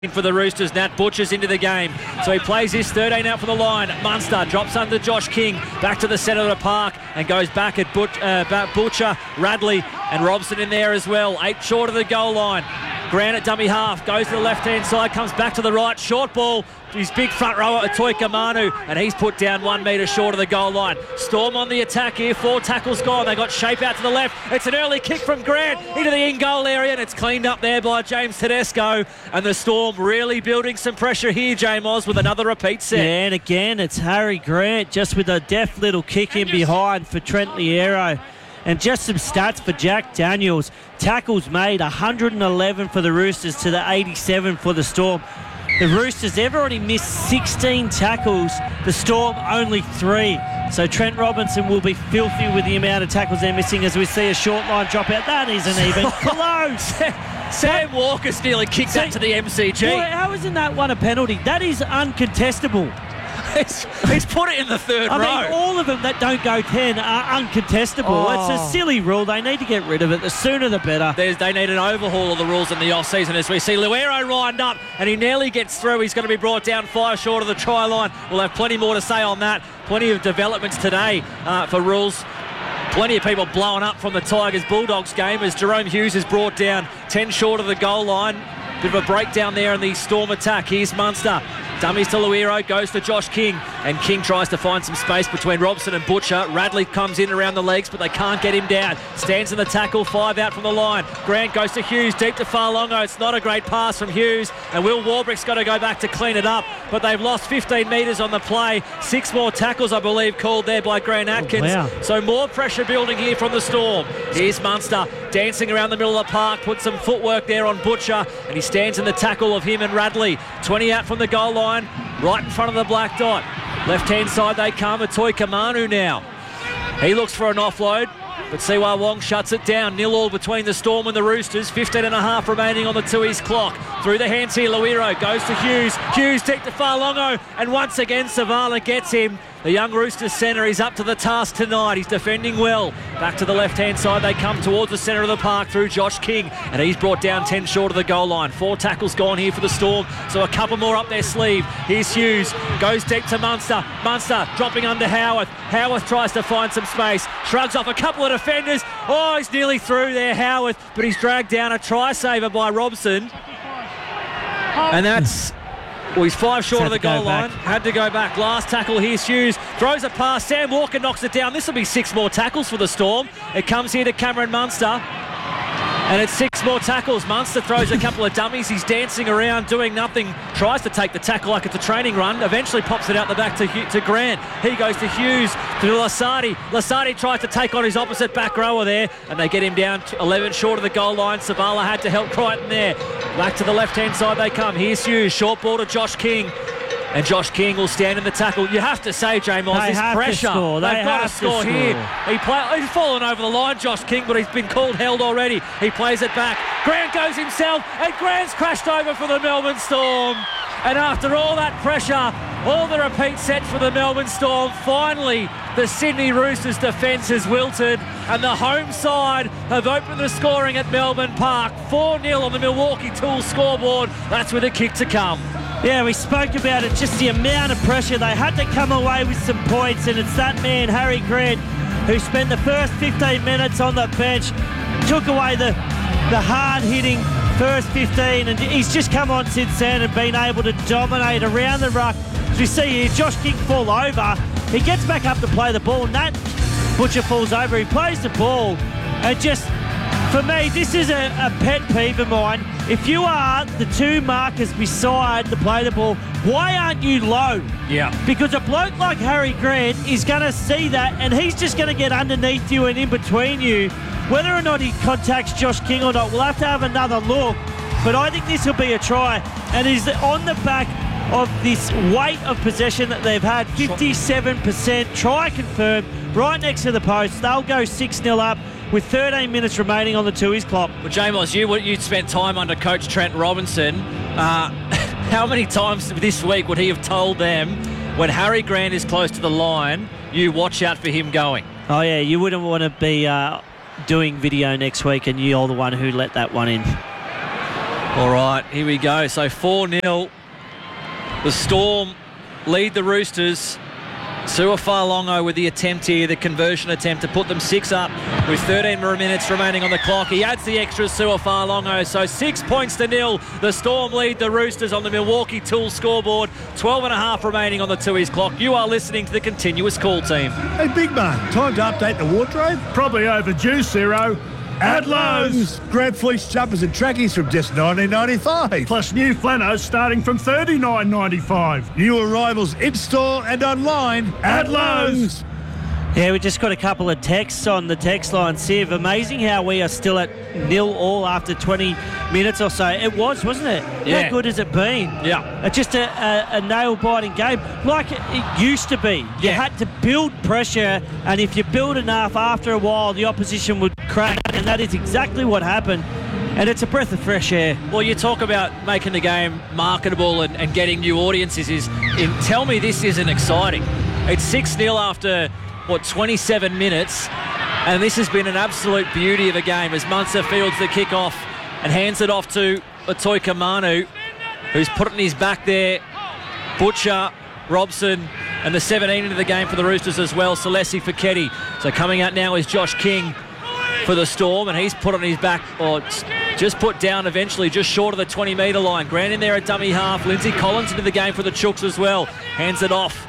For the Roosters, Nat Butcher's into the game, so he plays this 13 out from the line. Munster drops under Josh King, back to the centre of the park, and goes back at Butcher, Radley and Robson in there as well. 8 short of the goal line. Grant at dummy half, goes to the left-hand side, comes back to the right, short ball. His big front rower, Atoika Manu, and he's put down 1 metre short of the goal line. Storm on the attack here, 4 tackles gone. They got shape out to the left. It's an early kick from Grant into the in-goal area, and it's cleaned up there by James Tedesco. And the Storm really building some pressure here, J-Moz, with another repeat set. Yeah, and again, it's Harry Grant just with a deft little kick in behind for Trent Liero. And just some stats for Jack Daniels. Tackles made, 111 for the Roosters to the 87 for the Storm. The Roosters, they've already missed 16 tackles. The Storm, only 3. So Trent Robinson will be filthy with the amount of tackles they're missing as we see a short line drop out. That isn't even close. Sam Walker's nearly kicked that to the MCG. Boy, how isn't that one a penalty? That is uncontestable. He's put it in the third row. I mean, all of them that don't go 10 are uncontestable. Oh. It's a silly rule. They need to get rid of it. The sooner the better. They need an overhaul of the rules in the off-season as we see Luero lined up and he nearly gets through. He's going to be brought down 5 short of the try line. We'll have plenty more to say on that. Plenty of developments today for rules. Plenty of people blowing up from the Tigers-Bulldogs game as Jerome Hughes is brought down 10 short of the goal line. Bit of a breakdown there in the Storm attack. Here's Munster. Dummies to Luero, goes to Josh King, and King tries to find some space between Robson and Butcher. Radley comes in around the legs, but they can't get him down. Stands in the tackle, 5 out from the line. Grant goes to Hughes, deep to Farlongo. It's not a great pass from Hughes, and Will Warbrick's got to go back to clean it up, but they've lost 15 metres on the play. 6 more tackles, I believe, called there by Grant Atkins. Oh, wow. So more pressure building here from the Storm. Here's Munster, dancing around the middle of the park, put some footwork there on Butcher, and he stands in the tackle of him and Radley. 20 out from the goal line, right in front of the black dot. Left-hand side they come. Atoika Manu now. He looks for an offload, but Siwa Wong shuts it down. 0-0 between the Storm and the Roosters. 15 and a half remaining on the Tui's clock. Through the hands here, Luero goes to Hughes. Hughes deep to Farlongo, and once again Savala gets him. The young Roosters centre, he's up to the task tonight. He's defending well. Back to the left-hand side, they come towards the centre of the park through Josh King, and he's brought down 10 short of the goal line. 4 tackles gone here for the Storm, so a couple more up their sleeve. Here's Hughes, goes deep to Munster. Munster dropping under Howarth. Howarth tries to find some space, shrugs off a couple of defenders. Oh, he's nearly through there, Howarth, but he's dragged down a try saver by Robson. And that's... Well, he's 5 short of the goal line. Had to go back. Last tackle, here's Hughes. Throws a pass. Sam Walker knocks it down. This will be 6 more tackles for the Storm. It comes here to Cameron Munster. And it's 6 more tackles. Munster throws a couple of dummies. He's dancing around, doing nothing. Tries to take the tackle like it's a training run. Eventually pops it out the back to Grant. He goes to Hughes, to Lasardi. Lasardi tries to take on his opposite back rower there, and they get him down to 11 short of the goal line. Savala had to help Crichton there. Back to the left-hand side they come. Here's Hughes. Short ball to Josh King. And Josh King will stand in the tackle. You have to say, J-Moz, this pressure. They've got to score here. He's fallen over the line, Josh King, but he's been called held already. He plays it back. Grant goes himself, and Grant's crashed over for the Melbourne Storm. And after all that pressure, all the repeat sets for the Melbourne Storm, finally the Sydney Roosters defence has wilted, and the home side have opened the scoring at Melbourne Park. 4-0 on the Milwaukee Tools scoreboard. That's with a kick to come. Yeah, we spoke about it, just the amount of pressure. They had to come away with some points, and it's that man, Harry Grant, who spent the first 15 minutes on the bench, took away the hard-hitting first 15, and he's just come on since then and been able to dominate around the ruck. As we see here, Josh King fall over. He gets back up to play the ball, and that Butcher falls over. He plays the ball, and just, for me, this is a pet peeve of mine. If you are the 2 markers beside the play the ball, why aren't you low? Yeah. Because a bloke like Harry Grant is going to see that, and he's just going to get underneath you and in between you. Whether or not he contacts Josh King or not, we'll have to have another look. But I think this will be a try, and he's on the back of this weight of possession that they've had. 57%, try confirmed, right next to the post. They'll go 6-0 up with 13 minutes remaining on the Tui's clock. Well, J-Moz, you'd spent time under coach Trent Robinson. How many times this week would he have told them, when Harry Grant is close to the line, you watch out for him going? Oh, yeah, you wouldn't want to be doing video next week and you're the one who let that one in. All right, here we go. So 4-0. The Storm lead the Roosters. Su'Afa'alongo with the attempt here, the conversion attempt to put them 6 up with 13 minutes remaining on the clock. He adds the extra, Su'Afa'alongo. So 6 points to 0. The Storm lead the Roosters on the Milwaukee Tools scoreboard. 12.5 remaining on the Tooheys clock. You are listening to the Continuous Call team. Hey, big man, time to update the wardrobe? Probably overdue, Ciro. At Lowe's. Grab fleece jumpers and trackies from just $19.95. Plus new flannels starting from $39.95. New arrivals in-store and online at Lowe's. Yeah, we just got a couple of texts on the text line, Siv. Amazing how we are still at 0-0 after 20 minutes or so. It was, wasn't it? Yeah. How good has it been? Yeah. Just a nail-biting game like it used to be. You Yeah. had to build pressure, and if you build enough, after a while, the opposition would crack, and that is exactly what happened. And it's a breath of fresh air. Well, you talk about making the game marketable and getting new audiences. Tell me this isn't exciting. It's 6-0 after... 27 minutes, and this has been an absolute beauty of a game as Munster fields the kick-off and hands it off to Atoika Manu, who's put it in his back there. Butcher, Robson, and the 17 into the game for the Roosters as well, Salesi Feketi. So coming out now is Josh King for the Storm, and he's put on his back, or just put down eventually, just short of the 20-metre line. Grant in there at dummy half. Lindsay Collins into the game for the Chooks as well. Hands it off.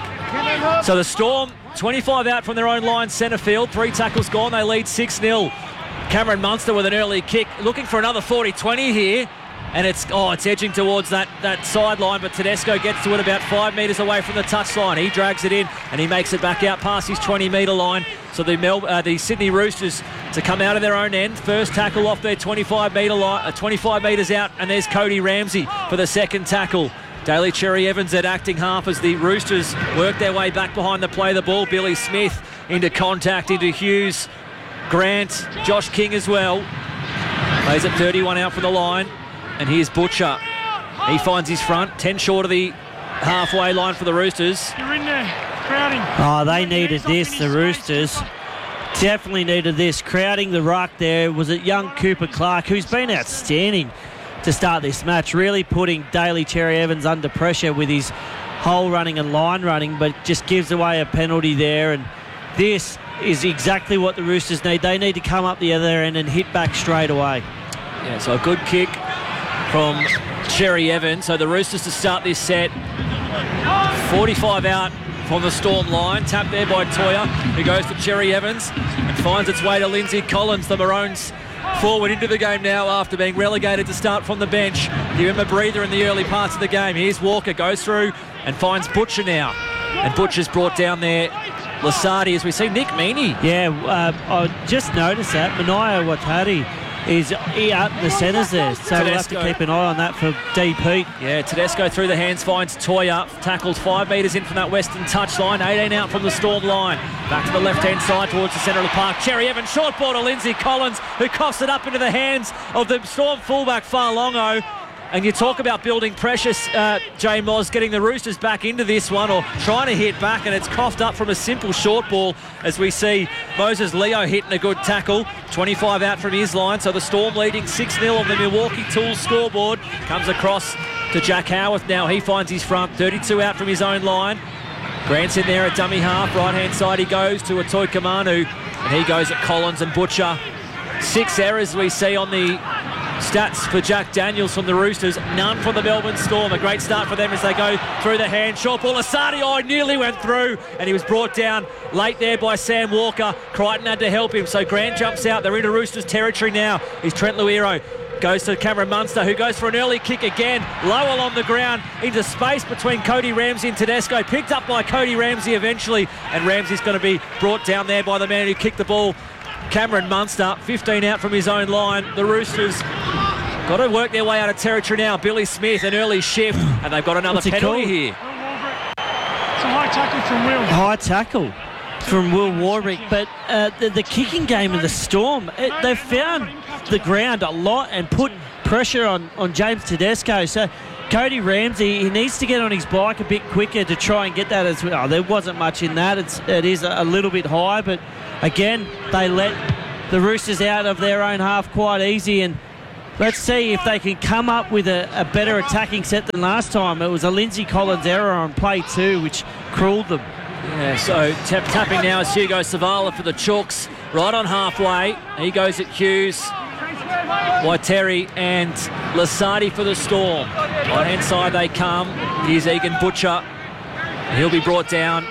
So the Storm, 25 out from their own line, centre field. 3 tackles gone. They lead 6-0. Cameron Munster with an early kick, looking for another 40-20 here. And it's edging towards that sideline, but Tedesco gets to it about 5 metres away from the touchline. He drags it in and he makes it back out past his 20-metre line. So the Sydney Roosters to come out of their own end. First tackle off their 25-metre line, 25 metres out, and there's Cody Ramsey for the second tackle. Daly Cherry Evans at acting half as the Roosters work their way back behind the play the ball. Billy Smith into contact, into Hughes. Grant, Josh King as well. Plays at 31 out from the line. And here's Butcher. He finds his front, 10 short of the halfway line for the Roosters. You're in there, crowding. Oh, they needed this, the Roosters. Definitely needed this. Crowding the ruck there was it young Cooper Clark, who's been outstanding to start this match, really putting Daly Cherry Evans under pressure with his hole running and line running, but just gives away a penalty there. And this is exactly what the Roosters need. They need to come up the other end and hit back straight away. Yeah, so a good kick from Cherry Evans. So the Roosters to start this set. 45 out from the Storm line. Tapped there by Toya, who goes to Cherry Evans and finds its way to Lindsay Collins. The Maroons forward into the game now after being relegated to start from the bench. Give him a breather in the early parts of the game. Here's Walker, goes through and finds Butcher now. And Butcher's brought down there Lasardi as we see Nick Meaney. Yeah, I just noticed that. Manaia Watari is out in the centres there, so Tedesco. we'll have to keep an eye on that for DP. Yeah, Tedesco through the hands, finds Toya, tackled 5 metres in from that western touchline, 18 out from the Storm line. Back to the left-hand side towards the centre of the park. Cherry Evans, short ball to Lindsay Collins, who coughs it up into the hands of the Storm fullback Fa'alongo. And you talk about building pressure, Jay Moz, getting the Roosters back into this one or trying to hit back, and it's coughed up from a simple short ball as we see Moses Leo hitting a good tackle. 25 out from his line, so the Storm leading 6-0 on the Milwaukee Tools scoreboard. Comes across to Jack Howarth now. He finds his front, 32 out from his own line. Grant's in there at dummy half. Right-hand side he goes to Atoika Manu, and he goes at Collins and Butcher. 6 errors we see on the stats for Jack Daniels from the Roosters, none from the Melbourne Storm. A great start for them as they go through the hand. Short ball, Asadi nearly went through, and he was brought down late there by Sam Walker. Crichton had to help him, so Grant jumps out. They're into Roosters territory now. He's Trent Luiro. Goes to Cameron Munster, who goes for an early kick again. Lowell on the ground into space between Cody Ramsey and Tedesco. Picked up by Cody Ramsey eventually, and Ramsey's going to be brought down there by the man who kicked the ball. Cameron Munster, 15 out from his own line. The Roosters got to work their way out of territory now. Billy Smith, an early shift, and they've got another penalty here. It's a high tackle from Will. High tackle from Will Warwick, but the kicking game of the Storm, they've found the ground a lot and put pressure on James Tedesco. So Cody Ramsey, he needs to get on his bike a bit quicker to try and get that as well. There wasn't much in that. It is a little bit high, but again, they let the Roosters out of their own half quite easy, and let's see if they can come up with a better attacking set than last time. It was a Lindsay Collins error on play 2, which cruelled them. Yeah, so tapping now is Hugo Savala for the Chooks. Right on halfway. He goes at Hughes. Waiteri and Lasardi for the Storm. Right-hand side they come. Here's Egan Butcher. He'll be brought down.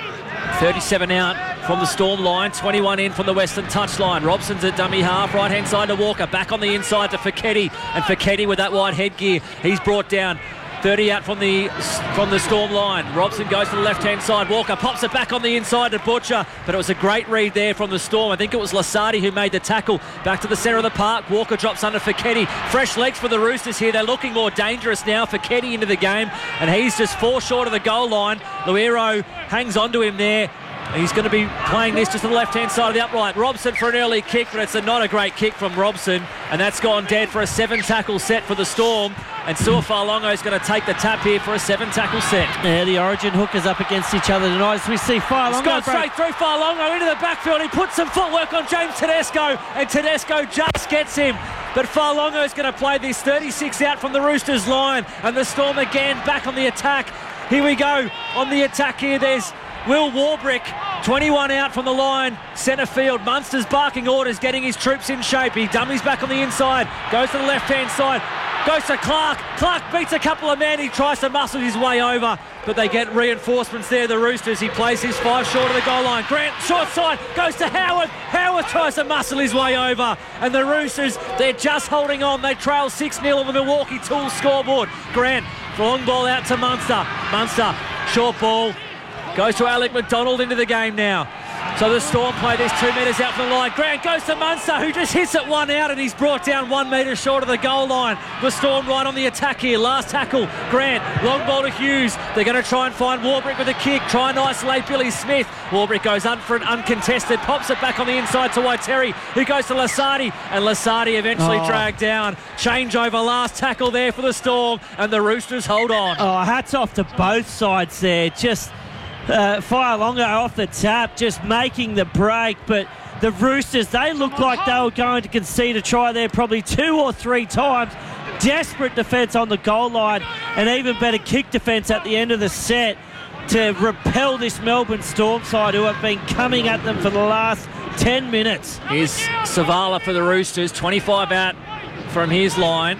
37 out from the Storm line, 21 in from the Western touchline. Robson's at dummy half, right-hand side to Walker, back on the inside to Feketi, and Feketi with that wide headgear. He's brought down. 30 out from the Storm line. Robson goes to the left-hand side. Walker pops it back on the inside to Butcher, but it was a great read there from the Storm. I think it was Lasardi who made the tackle. Back to the centre of the park. Walker drops under Feketi. Fresh legs for the Roosters here. They're looking more dangerous now. Feketi into the game, and he's just 4 short of the goal line. Luero hangs on to him there. He's going to be playing this just on the left-hand side of the upright. Robson for an early kick, but it's not a great kick from Robson, and that's gone dead for a 7-tackle set for the Storm. And Su'Afalongo is going to take the tap here for a 7-tackle set. Yeah, the Origin hookers up against each other tonight as we see Fa'alongo. He's gone straight through Fa'alongo into the backfield. He puts some footwork on James Tedesco, and Tedesco just gets him. But Fa'alongo is going to play this 36 out from the Roosters line, and the Storm again back on the attack. Here we go on the attack here. There's Will Warbrick, 21 out from the line, centre field. Munster's barking orders, getting his troops in shape. He dummies back on the inside, goes to the left-hand side, goes to Clark. Clark beats a couple of men. He tries to muscle his way over, but they get reinforcements there, the Roosters. He plays his 5 short of the goal line. Grant, short side, goes to Howard. Howard tries to muscle his way over, and the Roosters, they're just holding on. They trail 6-0 on the Milwaukee Tools scoreboard. Grant, long ball out to Munster. Munster, short ball. Goes to Alec McDonald into the game now. So the Storm play this 2 metres out from the line. Grant goes to Munster, who just hits it 1 out, and he's brought down 1 metre short of the goal line. The Storm right on the attack here. Last tackle, Grant. Long ball to Hughes. They're going to try and find Warbrick with a kick. Try and isolate Billy Smith. Warbrick goes for an uncontested. Pops it back on the inside to Waiteri, who goes to Lasardi. And Lasardi eventually dragged down. Changeover, last tackle there for the Storm. And the Roosters hold on. Oh, hats off to both sides there. Just Fa'alongo off the tap, just making the break, but the Roosters, they looked like they were going to concede a try there probably 2 or 3 times. Desperate defence on the goal line, and even better kick defence at the end of the set to repel this Melbourne Storm side who have been coming at them for the last 10 minutes. Here's Savala for the Roosters, 25 out from his line.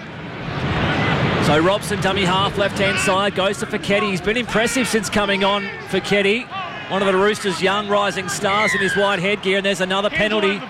So Robson, dummy half, left-hand side, goes to Feketi. He's been impressive since coming on, Feketi. One of the Roosters' young rising stars in his wide headgear, and there's another penalty.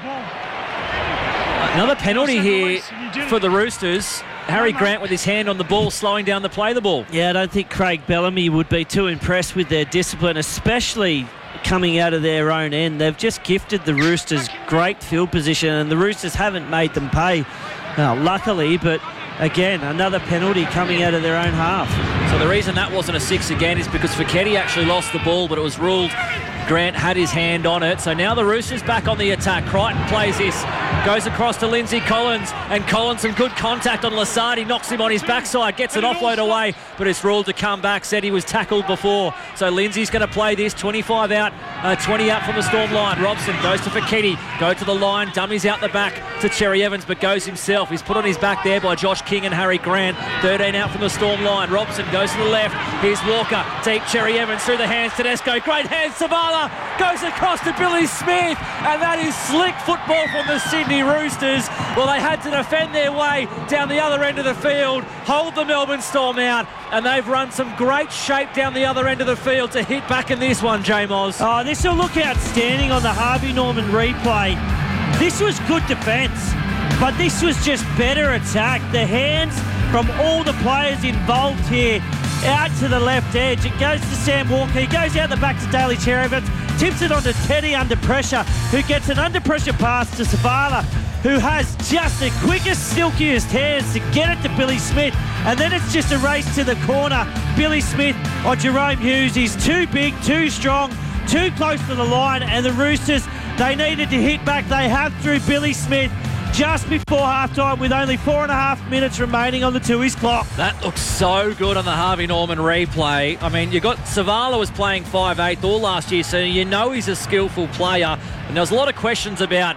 Another penalty here for the Roosters. Harry Grant with his hand on the ball, slowing down the play of the ball. Yeah, I don't think Craig Bellamy would be too impressed with their discipline, especially coming out of their own end. They've just gifted the Roosters great field position, and the Roosters haven't made them pay, luckily, but again, another penalty coming out of their own half. So the reason that wasn't a 6 again is because Feketi actually lost the ball, but it was ruled Grant had his hand on it. So now the Roosters back on the attack. Crichton plays this, goes across to Lindsay Collins, and Collins some good contact on Lasardi, knocks him on his backside, gets an offload away, but it's ruled to come back, said he was tackled before. So Lindsay's going to play this, 25 out, 20 out from the Storm line. Robson goes to Feketi, go to the line, dummies out the back to Cherry Evans, but goes himself. He's put on his back there by Josh King and Harry Grant. 13 out from the Storm line. Robson goes to the left. Here's Walker, deep Cherry Evans through the hands, Tedesco, great hands, Savala goes across to Billy Smith, and that is slick football from the Sydney Roosters. Well, they had to defend their way down the other end of the field, hold the Melbourne Storm out, and they've run some great shape down the other end of the field to hit back in this one, J-Moz. Oh, this will look outstanding on the Harvey Norman replay. This was good defence, but this was just better attack. The hands from all the players involved here out to the left edge. It goes to Sam Walker. He goes out the back to Daly Cherry Evans, tips it onto Teddy under pressure, who gets an under pressure pass to Savala, who has just the quickest, silkiest hands to get it to Billy Smith. And then it's just a race to the corner. Billy Smith or Jerome Hughes. He's too big, too strong, too close to the line. And the Roosters, they needed to hit back. They have through Billy Smith just before halftime with only 4.5 minutes remaining on the Tooheys clock. That looks so good on the Harvey Norman replay. I mean, you got Savala was playing 5'8" all last year, so you know he's a skillful player. And there was a lot of questions about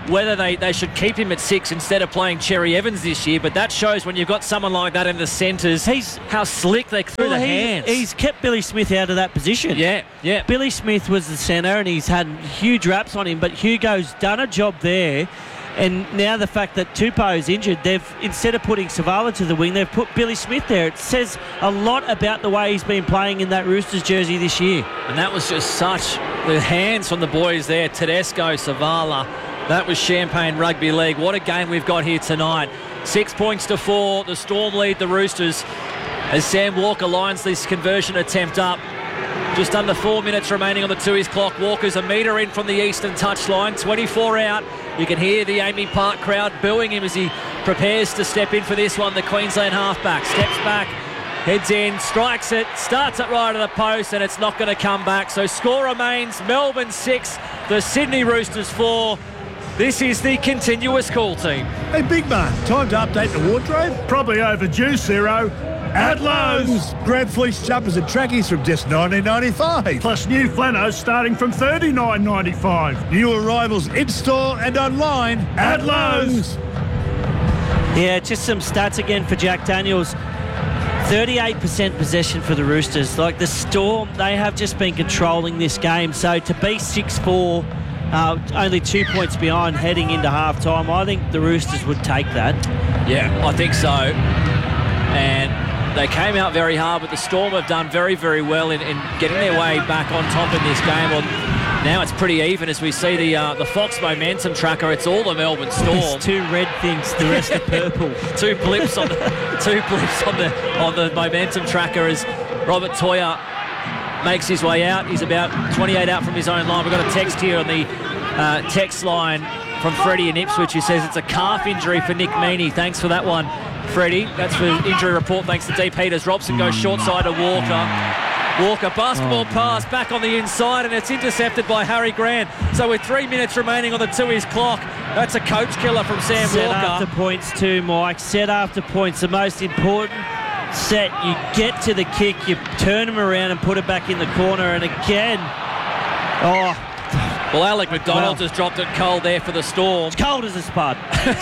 whether they should keep him at 6 instead of playing Cherry Evans this year, but that shows when you've got someone like that in the centres, how slick they threw the hands. He's kept Billy Smith out of that position. Yeah. Billy Smith was the centre and he's had huge raps on him, but Hugo's done a job there. And now the fact that Tupou's injured, they've, instead of putting Savala to the wing, they've put Billy Smith there. It says a lot about the way he's been playing in that Roosters jersey this year. And that was just such the hands from the boys there. Tedesco, Savala. That was Champagne Rugby League. What a game we've got here tonight. 6 points to 4. The Storm lead the Roosters as Sam Walker lines this conversion attempt up. Just under 4 minutes remaining on the Tooheys clock. Walker's a metre in from the eastern touchline, 24 out. You can hear the Amy Park crowd booing him as he prepares to step in for this one. The Queensland halfback steps back, heads in, strikes it, starts it right at the post, and it's not going to come back. So score remains Melbourne 6, the Sydney Roosters 4. This is the continuous call team. Hey, big man, time to update the wardrobe. Probably overdue, Ciro. At Lowe's. Grab fleece jumpers and trackies from just $19.95. Plus new flannels starting from $39.95. New arrivals in-store and online At Lowe's. Yeah, just some stats again for Jack Daniels. 38% possession for the Roosters. Like the Storm, they have just been controlling this game. So to be 6-4, only 2 points behind heading into half-time, I think the Roosters would take that. Yeah, I think so. And they came out very hard, but the Storm have done very, very well in getting their way back on top in this game. Well, now it's pretty even as we see the Fox momentum tracker. It's all the Melbourne Storm. There's 2 red things, the rest are purple. Two blips on the momentum tracker as Robert Toya makes his way out. He's about 28 out from his own line. We've got a text here on the text line from Freddie in Ipswich who says it's a calf injury for Nick Meaney. Thanks for that one, Freddie. That's for injury report thanks to D. Peters. Robson goes short side to Walker, basketball pass back on the inside, and it's intercepted by Harry Grant. So with 3 minutes remaining on the Tooheys clock, that's a coach killer from Sam Set Walker. after points too, Mike. Set after points. The most important set. You get to the kick, you turn them around and put it back in the corner, and again, well, Alec McDonald has dropped it cold there for the Storm. It's cold as a spud.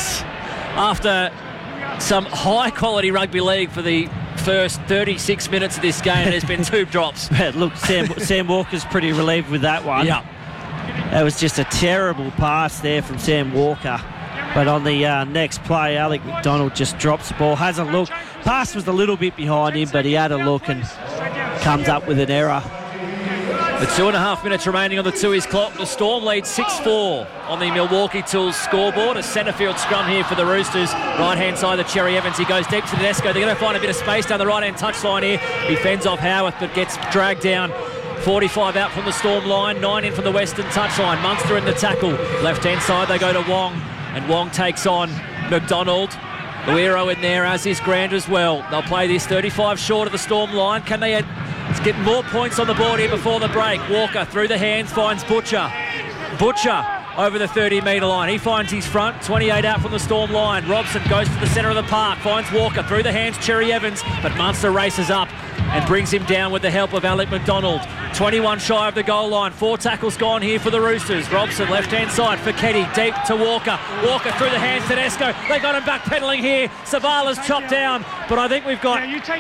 After some high-quality rugby league for the first 36 minutes of this game, there's been 2 drops. Look, Sam Walker's pretty relieved with that one. Yeah. That was just a terrible pass there from Sam Walker. But on the next play, Alec McDonald just drops the ball, has a look. Pass was a little bit behind him, but he had a look and comes up with an error. With 2.5 minutes remaining on the Tooheys clock, the Storm lead 6-4 on the Milwaukee Tools scoreboard. A centre field scrum here for the Roosters. Right-hand side of Cherry Evans. He goes deep to Tedesco. They're going to find a bit of space down the right-hand touchline here. He fends off Howarth, but gets dragged down. 45 out from the Storm line, 9 in from the western touchline. Munster in the tackle. Left-hand side, they go to Wong, and Wong takes on McDonald. Luero in there, as is Grant as well. They'll play this 35 short of the Storm line. Can they get more points on the board here before the break? Walker through the hands finds Butcher. Butcher over the 30-metre line. He finds his front, 28 out from the Storm line. Robson goes to the centre of the park, finds Walker through the hands, Cherry Evans, but Munster races up and brings him down with the help of Alec McDonald. 21 shy of the goal line. 4 tackles gone here for the Roosters. Robson left-hand side for Keddy, deep to Walker. Walker through the hands to Tedesco. They got him backpedaling here. Savala's chopped down, but I think we've got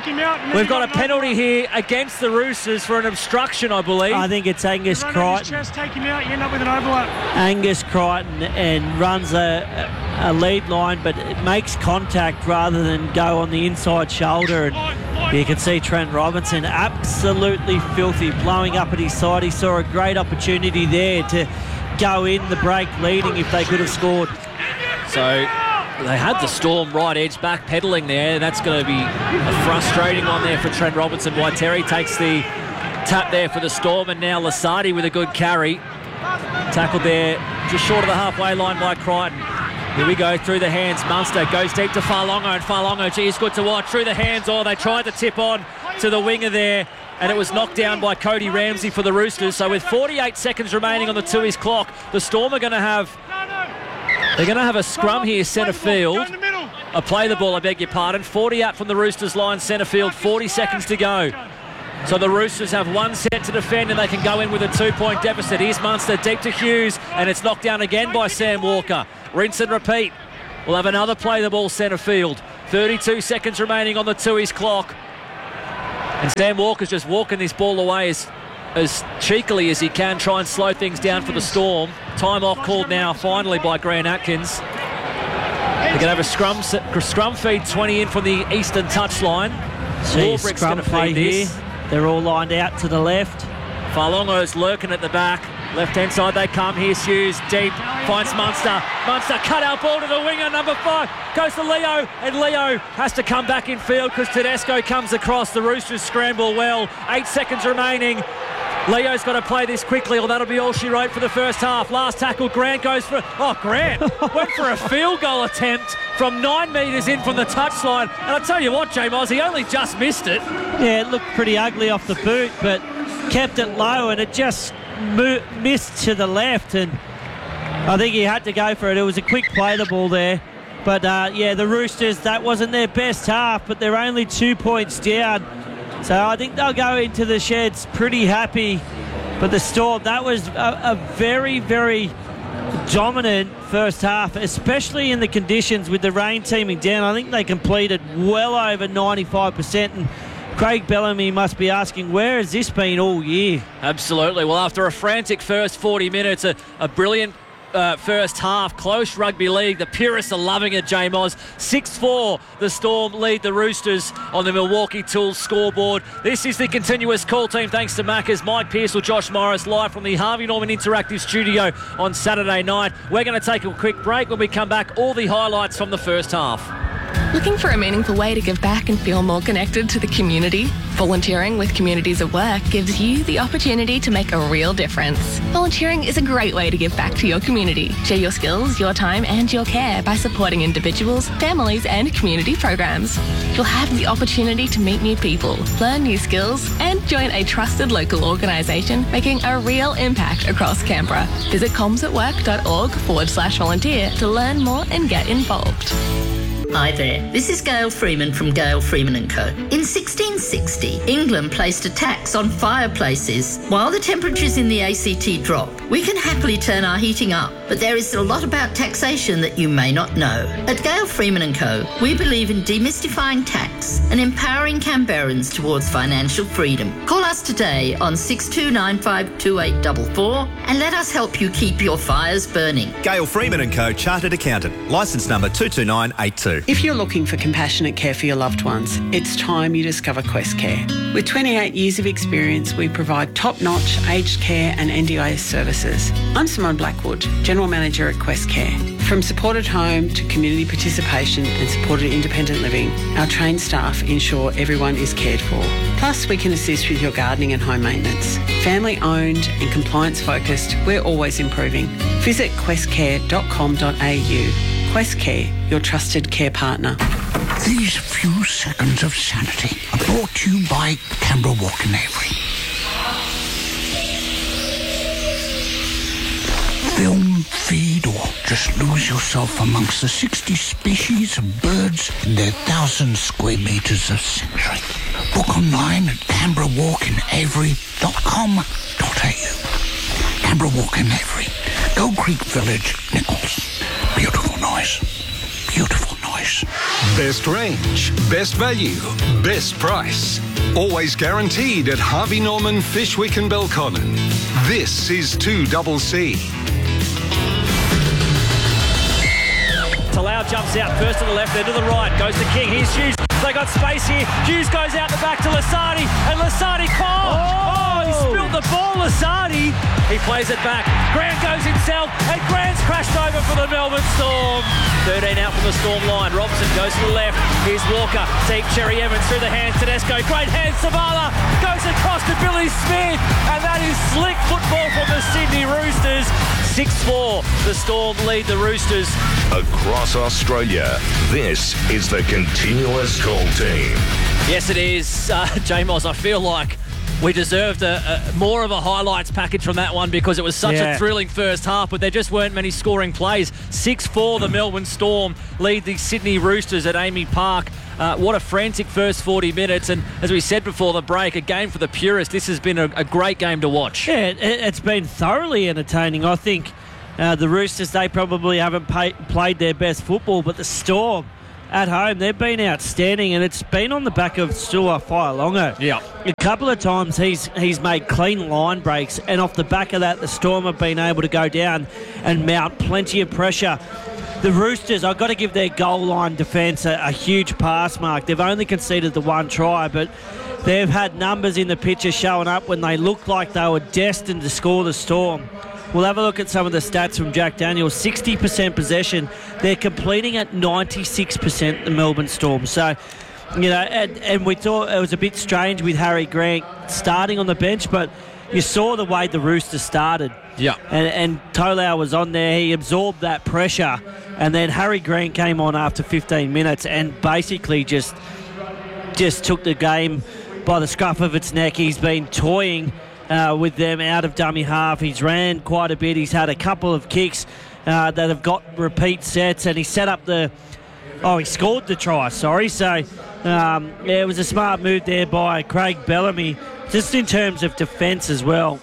a penalty here against the Roosters for an obstruction, I believe. I think it's Angus Crichton. Take him out, you end up with an overlap. Angus Crichton and runs a lead line, but it makes contact rather than go on the inside shoulder. And you can see Trent Robinson absolutely filthy, blowing up at his side. He saw a great opportunity there to go in the break leading if they could have scored. So they had the Storm right edge backpedaling there. That's going to be a frustrating one there for Trent Robinson. Waiteri takes the tap there for the Storm, and now Lasardi with a good carry. Tackled there just short of the halfway line by Crichton. Here we go, through the hands. Munster goes deep to Farlongo, and Farlongo, gee, it's good to watch. Through the hands, they tried to tip on to the winger there, and it was knocked down by Cody Ramsey for the Roosters. So with 48 seconds remaining on the Tooheys clock, the Storm are going to have a scrum here, centre field. Play the ball, I beg your pardon. 40 out from the Roosters line, centre field, 40 seconds to go. So the Roosters have one set to defend and they can go in with a 2-point deficit. Here's Munster deep to Hughes, and it's knocked down again by Sam Walker. Rinse and repeat. We'll have another play the ball centre field. 32 seconds remaining on the Tooheys clock. And Sam Walker's just walking this ball away as cheekily as he can, try and slow things down for the Storm. Time off called now finally by Grant Atkins. They're going to have a scrum feed 20 in from the eastern touchline. Warbrick's going to feed this. They're all lined out to the left. Farlongo's lurking at the back. Left-hand side they come. Here's Hughes, deep, finds Munster. Munster cut out ball to the winger, number 5. Goes to Leo, and Leo has to come back in field because Tedesco comes across. The Roosters scramble well. 8 seconds remaining. Leo's got to play this quickly, or that'll be all she wrote for the first half. Last tackle, Grant goes for... Oh, Grant went for a field goal attempt from 9 metres in from the touchline. And I'll tell you what, J-Moz, he only just missed it. Yeah, it looked pretty ugly off the boot, but kept it low, and it just missed to the left. And I think he had to go for it. It was a quick play, the ball there. But, yeah, the Roosters, that wasn't their best half, but they're only 2 points down. So I think they'll go into the sheds pretty happy. But the Storm, that was a very, very dominant first half, especially in the conditions with the rain teaming down. I think they completed well over 95%. And Craig Bellamy must be asking, where has this been all year? Absolutely. Well, after a frantic first 40 minutes, a brilliant first half, close rugby league. The purists are loving it, J-Moz. 6-4, the Storm lead the Roosters on the Milwaukee Tools scoreboard. This is the continuous call team, thanks to Macca's. Mike Pearce or Josh Morris live from the Harvey Norman Interactive Studio on Saturday night. We're going to take a quick break. When we come back, all the highlights from the first half. Looking for a meaningful way to give back and feel more connected to the community? Volunteering with Communities at Work gives you the opportunity to make a real difference. Volunteering is a great way to give back to your community. Share your skills, your time and your care by supporting individuals, families and community programs. You'll have the opportunity to meet new people, learn new skills and join a trusted local organisation making a real impact across Canberra. Visit comsatwork.org/volunteer to learn more and get involved. Hi there, this is Gail Freeman from Gail Freeman & Co. In 1660, England placed a tax on fireplaces. While the temperatures in the ACT drop, we can happily turn our heating up, but there is a lot about taxation that you may not know. At Gail Freeman & Co, we believe in demystifying tax and empowering Canberrans towards financial freedom. Call us today on 62952844 and let us help you keep your fires burning. Gail Freeman & Co, Chartered Accountant, licence number 22982. If you're looking for compassionate care for your loved ones, it's time you discover Quest Care. With 28 years of experience, we provide top-notch aged care and NDIS services. I'm Simone Blackwood, General Manager at Quest Care. From supported home to community participation and supported independent living, our trained staff ensure everyone is cared for. Plus, we can assist with your gardening and home maintenance. Family-owned and compliance-focused, we're always improving. Visit questcare.com.au. Quest Care, your trusted care partner. These few seconds of sanity are brought to you by Canberra Walk and Avery. Film, feed, or just lose yourself amongst the 60 species of birds in their 1,000 square metres of sanctuary. Book online at canberrawalkandavery.com.au. Canberra Walk and Avery, Gold Creek Village, Nichols. Beautiful noise. Beautiful noise. Best range, best value, best price. Always guaranteed at Harvey Norman, Fishwick and Belconnen. This is 2CC. Talau jumps out first to the left, then to the right. Goes to King. Here's Hughes. They got space here. Hughes goes out the back to Lasardi. And Lasardi, he spilled the ball, Lasardi. He plays it back. Grant goes himself, and Grant's crashed over for the Melbourne Storm. 13 out from the Storm line. Robson goes to the left. Here's Walker. Deep, Cherry Evans through the hands. Tedesco, great hands. Savala goes across to Billy Smith. And that is slick football from the Sydney Roosters. 6-4, the Storm lead the Roosters. Across Australia, this is the continuous call team. Yes, it is. J-Moz, I feel like we deserved more of a highlights package from that one because it was such a thrilling first half, but there just weren't many scoring plays. 6-4, the Melbourne Storm lead the Sydney Roosters at Amy Park. What a frantic first 40 minutes. And as we said before the break, a game for the purists. This has been a great game to watch. Yeah, it's been thoroughly entertaining. I think the Roosters, they probably haven't played their best football, but the Storm at home, they've been outstanding, and it's been on the back of Sua Fa'alongo. Yeah. A couple of times he's made clean line breaks, and off the back of that, the Storm have been able to go down and mount plenty of pressure. The Roosters, I've got to give their goal line defence a huge pass mark. They've only conceded the one try, but they've had numbers in the picture showing up when they looked like they were destined to score the Storm. We'll have a look at some of the stats from Jack Daniels. 60% possession. They're completing at 96%, the Melbourne Storm. So, and we thought it was a bit strange with Harry Grant starting on the bench, but you saw the way the Roosters started. Yeah. And Tolau was on there. He absorbed that pressure. And then Harry Grant came on after 15 minutes and basically just took the game by the scruff of its neck. He's been toying with them out of dummy half. He's ran quite a bit. He's had a couple of kicks that have got repeat sets, and he set up he scored the try, sorry. So, it was a smart move there by Craig Bellamy. Just in terms of defence as well,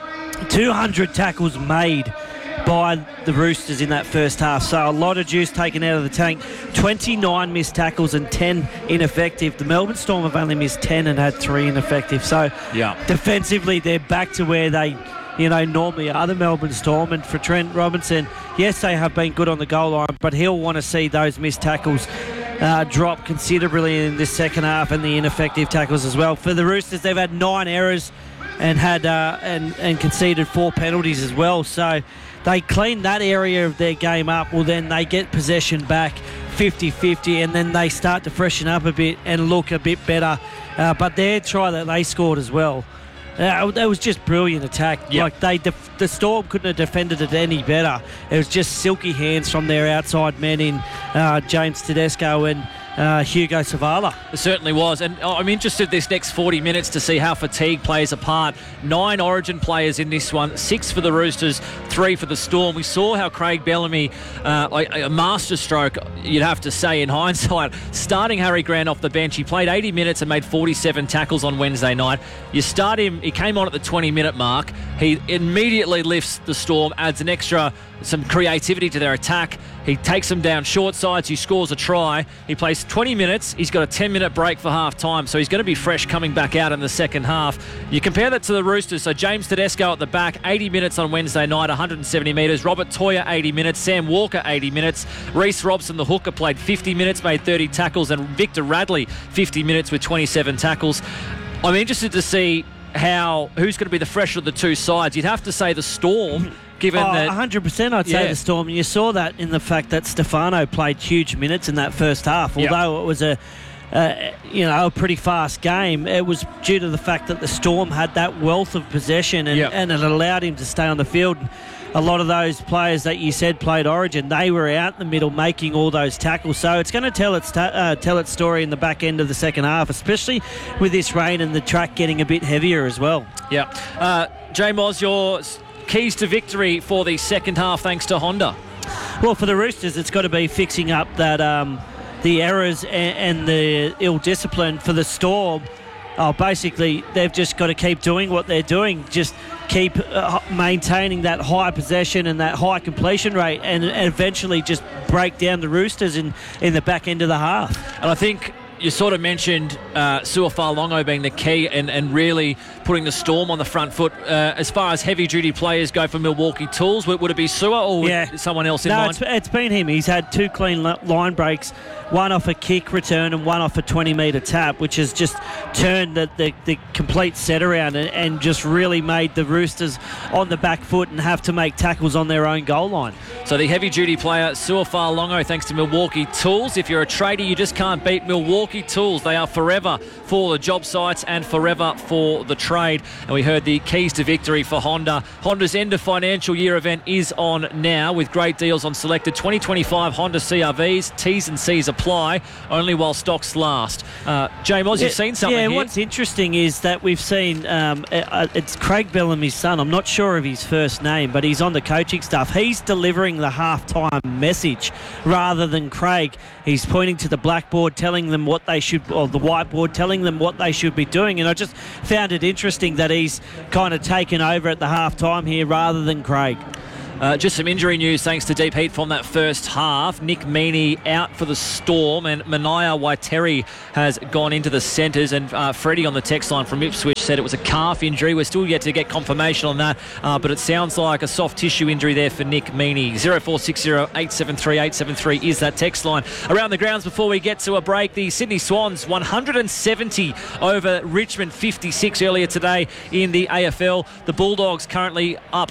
200 tackles made by the Roosters in that first half. So a lot of juice taken out of the tank. 29 missed tackles and 10 ineffective. The Melbourne Storm have only missed 10 and had 3 ineffective. So defensively, they're back to where they normally are, the Melbourne Storm. And for Trent Robinson, yes, they have been good on the goal line, but he'll want to see those missed tackles drop considerably in this second half, and the ineffective tackles as well. For the Roosters, they've had 9 errors and had and conceded 4 penalties as well. So they clean that area of their game up. Well, then they get possession back 50-50, and then they start to freshen up a bit and look a bit better. But their try that they scored as well, that was just brilliant attack. Yep. Like the Storm couldn't have defended it any better. It was just silky hands from their outside men in James Tedesco and Hugo Savala. It certainly was, and I'm interested this next 40 minutes to see how fatigue plays a part. 9 Origin players in this one, 6 for the Roosters, 3 for the Storm. We saw how Craig Bellamy, a masterstroke, you'd have to say in hindsight, starting Harry Grant off the bench. He played 80 minutes and made 47 tackles on Wednesday night. You start him, he came on at the 20-minute mark. He immediately lifts the Storm, adds some creativity to their attack. He takes them down short sides. He scores a try. He plays 20 minutes. He's got a 10-minute break for half-time, so he's going to be fresh coming back out in the second half. You compare that to the Roosters. So James Tedesco at the back, 80 minutes on Wednesday night, 170 metres. Robert Toya, 80 minutes. Sam Walker, 80 minutes. Reece Robson, the hooker, played 50 minutes, made 30 tackles. And Victor Radley, 50 minutes with 27 tackles. I'm interested to see who's going to be the fresher of the two sides. You'd have to say the Storm, given that 100%. I'd say the Storm. You saw that in the fact that Stefano played huge minutes in that first half. Although it was a pretty fast game, it was due to the fact that the Storm had that wealth of possession and it allowed him to stay on the field. A lot of those players that you said played Origin, they were out in the middle making all those tackles. So it's going to tell its story in the back end of the second half, especially with this rain and the track getting a bit heavier as well. Yeah. J. Moz, your keys to victory for the second half thanks to Honda? Well, for the Roosters, it's got to be fixing up that the errors and the ill discipline. For the Storm, basically they've just got to keep doing what they're doing. Just keep maintaining that high possession and that high completion rate, and eventually just break down the Roosters in the back end of the half. And I think you sort of mentioned Sua Fa'alongo being the key and really putting the Storm on the front foot. As far as heavy-duty players go for Milwaukee Tools, would it be Sua or someone else in mind? No, it's been him. He's had 2 clean line breaks, one off a kick return and one off a 20-metre tap, which has just turned the complete set around and just really made the Roosters on the back foot and have to make tackles on their own goal line. So the heavy-duty player, Sua Fa'alongo, thanks to Milwaukee Tools. If you're a trader, you just can't beat Milwaukee Tools. They are forever for the job sites and forever for the trade. And we heard the keys to victory for Honda. Honda's end of financial year event is on now with great deals on selected 2025 Honda CRVs. T's and C's apply only while stocks last. J. Moz, you've seen something here. Yeah, what's interesting is that we've seen it's Craig Bellamy's son. I'm not sure of his first name, but he's on the coaching staff. He's delivering the halftime message rather than Craig. He's pointing to the blackboard, telling them what what they should, or the whiteboard telling them what they should be doing. And I just found it interesting that he's kind of taken over at the half-time here rather than Craig. Just some injury news thanks to Deep Heat from that first half. Nick Meaney out for the Storm, and Mania Waiteri has gone into the centres. And Freddie on the text line from Ipswich said it was a calf injury. We're still yet to get confirmation on that, but it sounds like a soft tissue injury there for Nick Meaney. 0460 873 873 is that text line. Around the grounds before we get to a break, the Sydney Swans 170 over Richmond 56 earlier today in the AFL. The Bulldogs currently up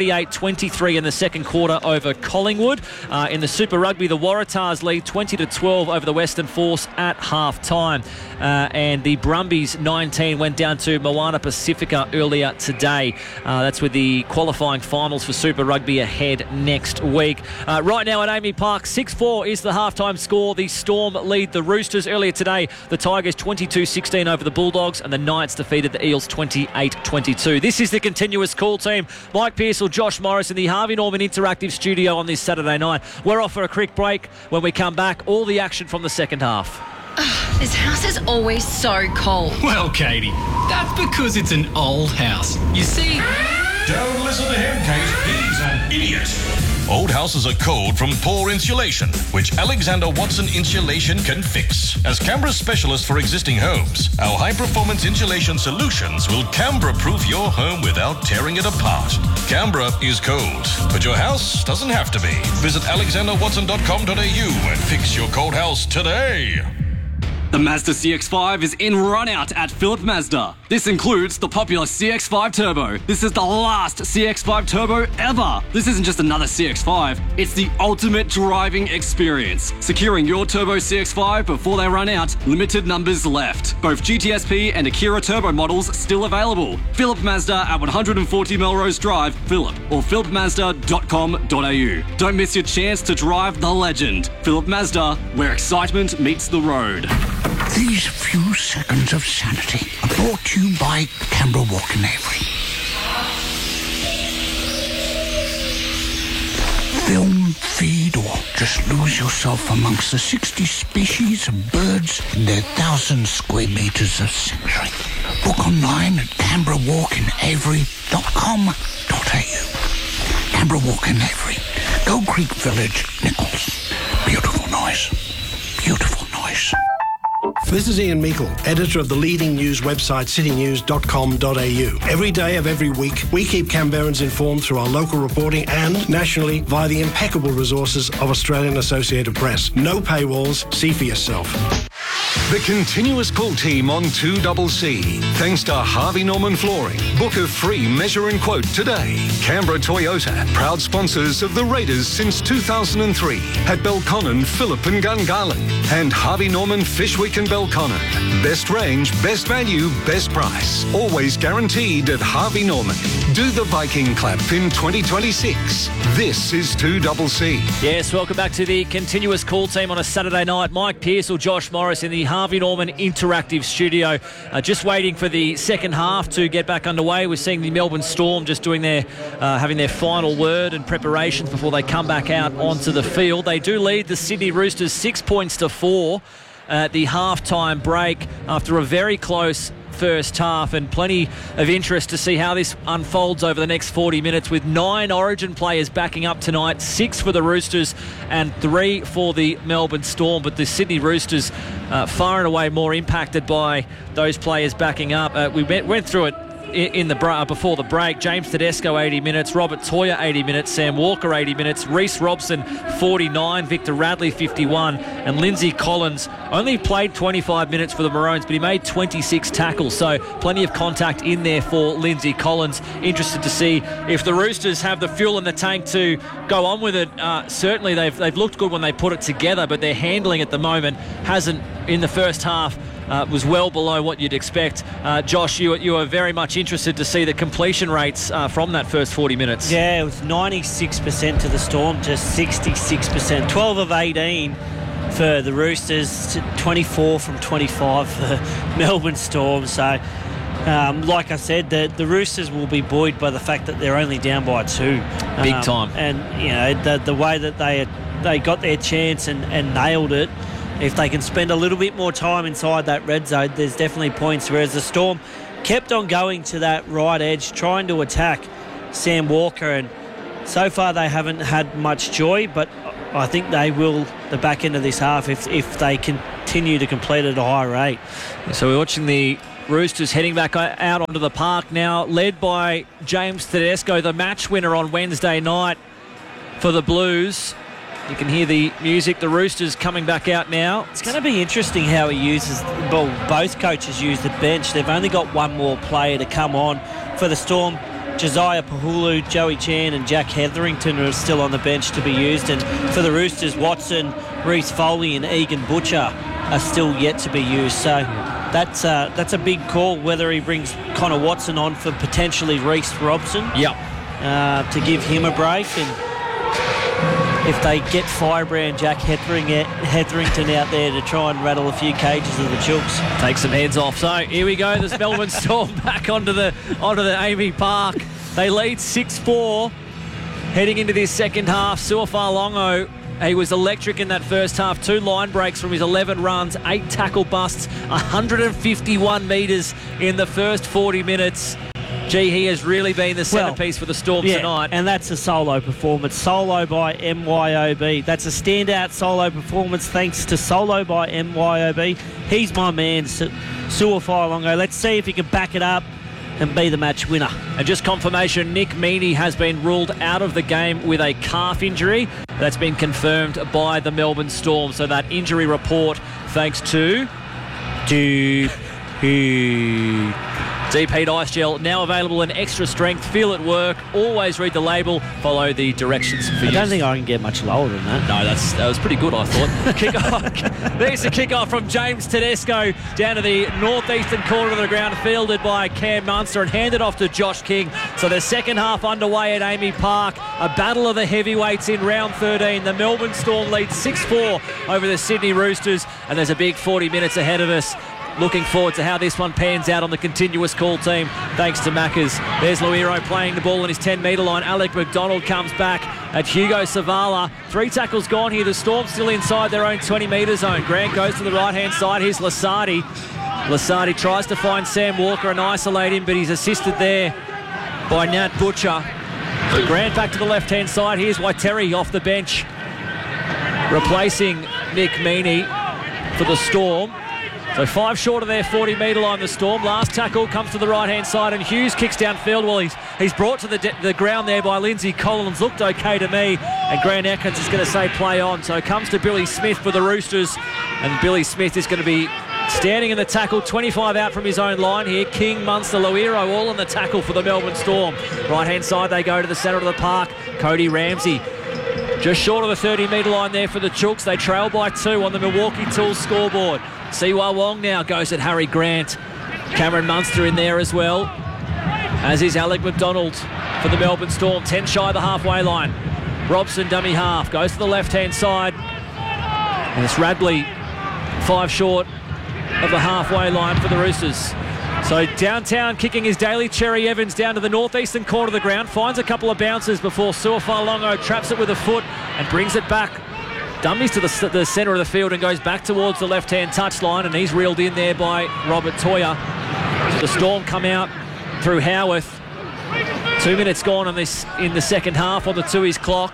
48-23 in the second quarter over Collingwood. In the Super Rugby, the Waratahs lead 20-12 over the Western Force at half-time. And the Brumbies 19 went down to Moana Pacifica earlier today. That's with the qualifying finals for Super Rugby ahead next week. Right now at Amy Park, 6-4 is the half-time score. The Storm lead the Roosters. Earlier today, the Tigers 22-16 over the Bulldogs, and the Knights defeated the Eels 28-22. This is the continuous call team. Mike Pearsall, Josh Morris in the Harvey Norman Interactive Studio on this Saturday night. We're off for a quick break. When we come back, all the action from the second half. This house is always so cold. Well, Katie, that's because it's an old house. You see... Don't listen to him, Kate. He's an idiot. Old houses are cold from poor insulation, which Alexander Watson Insulation can fix. As Canberra's specialist for existing homes, our high-performance insulation solutions will Canberra-proof your home without tearing it apart. Canberra is cold, but your house doesn't have to be. Visit alexanderwatson.com.au and fix your cold house today. The Mazda CX-5 is in run-out at Phillip Mazda. This includes the popular CX-5 Turbo. This is the last CX-5 Turbo ever. This isn't just another CX-5, it's the ultimate driving experience. Securing your Turbo CX-5 before they run out, limited numbers left. Both GTSP and Akira Turbo models still available. Phillip Mazda at 140 Melrose Drive, Phillip, or phillipmazda.com.au. Don't miss your chance to drive the legend. Phillip Mazda, where excitement meets the road. These few seconds of sanity are brought to you by Canberra Walk and Avery. Film, feed, or just lose yourself amongst the 60 species of birds in their 1,000 square metres of sanctuary. Book online at canberrawalkandavery.com.au. Canberra Walk and Avery, Gold Creek Village, Nichols. Beautiful noise. Beautiful noise. This is Ian Meikle, editor of the leading news website citynews.com.au. Every day of every week, we keep Canberrans informed through our local reporting and nationally via the impeccable resources of Australian Associated Press. No paywalls, see for yourself. The continuous call team on 2CC. Thanks to Harvey Norman Flooring. Book a free measure and quote today. Canberra Toyota, proud sponsors of the Raiders since 2003 at Belconnen, Phillip and Gungahlin. And Harvey Norman Fish Week in Belconnen. Best range, best value, best price. Always guaranteed at Harvey Norman. Do the Viking clap in 2026. This is 2CC. Yes, welcome back to the continuous call team on a Saturday night. Mike Pearsall, Josh Morris in the Harvey Norman Interactive Studio. Just waiting for the second half to get back underway. We're seeing the Melbourne Storm just doing their, having their final word and preparations before they come back out onto the field. They do lead the Sydney Roosters 6 points to 4 at the halftime break after a very close first half, and plenty of interest to see how this unfolds over the next 40 minutes with 9 Origin players backing up tonight, 6 for the Roosters and 3 for the Melbourne Storm. But the Sydney Roosters far and away more impacted by those players backing up. We went through it in the before the break. James Tedesco 80 minutes, Robert Toya 80 minutes, Sam Walker 80 minutes, Reece Robson 49, Victor Radley 51, and Lindsay Collins only played 25 minutes for the Maroons, but he made 26 tackles, so plenty of contact in there for Lindsay Collins. Interested to see if the Roosters have the fuel in the tank to go on with it. Certainly they've looked good when they put it together, but their handling at the moment hasn't, in the first half, was well below what you'd expect. Josh, you are very much interested to see the completion rates from that first 40 minutes. Yeah, it was 96% to the Storm, just 66%. 12 of 18 for the Roosters, 24 from 25 for the Melbourne Storm. So, like I said, the Roosters will be buoyed by the fact that they're only down by 2. Big time. And, you know, the way that they got their chance and nailed it, if they can spend a little bit more time inside that red zone, there's definitely points. Whereas the Storm kept on going to that right edge, trying to attack Sam Walker, and so far they haven't had much joy, but I think they will the back end of this half if they continue to complete at a high rate. So we're watching the Roosters heading back out onto the park now, led by James Tedesco, the match winner on Wednesday night for the Blues. You can hear the music. The Roosters coming back out now. It's going to be interesting how he uses, well, both coaches use the bench. They've only got one more player to come on for the Storm. Josiah Pahulu, Joey Chan and Jack Hetherington are still on the bench to be used. And for the Roosters, Watson, Reece Foley and Egan Butcher are still yet to be used. So that's a big call, whether he brings Connor Watson on for potentially Reece Robson. To give him a break. And if they get Firebrand, Jack Hetherington out there to try and rattle a few cages of the Chooks. Take some heads off. So here we go. This Melbourne Storm back onto the Amy Park. They lead 6-4 heading into this second half. Suafalongo, he was electric in that first half. 2 line breaks from his 11 runs, 8 tackle busts, 151 metres in the first 40 minutes. Gee, he has really been the centrepiece for the Storm tonight. And that's a solo performance. Solo by MYOB. That's a standout solo performance thanks to Solo by MYOB. He's my man, Suafalongo. Let's see if he can back it up and be the match winner. And just confirmation, Nick Meaney has been ruled out of the game with a calf injury. That's been confirmed by the Melbourne Storm. So that injury report, thanks to Deep Heat Ice Gel, now available in extra strength. Feel it work. Always read the label. Follow the directions for use. I don't think I can get much lower than that. No, that was pretty good, I thought. There's the kick-off from James Tedesco down to the northeastern corner of the ground, fielded by Cam Munster and handed off to Josh King. So the second half underway at Amy Park. A battle of the heavyweights in round 13. The Melbourne Storm lead 6-4 over the Sydney Roosters, and there's a big 40 minutes ahead of us. Looking forward to how this one pans out on the continuous call team, thanks to Maccas. There's Luiro playing the ball on his 10-metre line. Alec McDonald comes back at Hugo Savala. 3 tackles gone here. The Storm still inside their own 20-metre zone. Grant goes to the right-hand side. Here's Lasardi. Lasardi tries to find Sam Walker and isolate him, but he's assisted there by Nat Butcher. So Grant back to the left-hand side. Here's Waiteri off the bench, replacing Nick Meaney for the Storm. So 5 short of their 40-metre line, the Storm. Last tackle comes to the right-hand side, and Hughes kicks downfield. Well, he's brought to the ground there by Lindsay Collins. Looked okay to me, and Grant Atkins is going to say play on. So it comes to Billy Smith for the Roosters, and Billy Smith is going to be standing in the tackle. 25 out from his own line here. King, Munster, Luiro all in the tackle for the Melbourne Storm. Right-hand side, they go to the centre of the park. Cody Ramsey just short of the 30-metre line there for the Chooks. They trail by 2 on the Milwaukee Tools scoreboard. Siwa Wong now goes at Harry Grant. Cameron Munster in there as well, as is Alec McDonald for the Melbourne Storm. 10 shy of the halfway line. Robson, dummy half, goes to the left-hand side. And it's Radley, 5 short of the halfway line for the Roosters. So downtown kicking is Daly Cherry Evans down to the northeastern corner of the ground. Finds a couple of bounces before Suafalongo traps it with a foot and brings it back. Dummies to the centre of the field and goes back towards the left-hand touchline, and he's reeled in there by Robert Toya. So the Storm come out through Howarth. 2 minutes gone on this in the second half on the Tui's clock.